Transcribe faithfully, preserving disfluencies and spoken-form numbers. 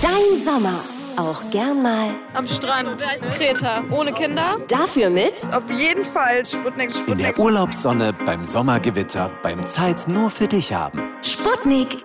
Dein Sommer. Auch gern mal am Strand, Kreta, ohne Kinder. Dafür mit auf jeden Fall Sputnik. Sputnik. In der Urlaubssonne, beim Sommergewitter, beim Zeit nur für dich haben. Sputnik.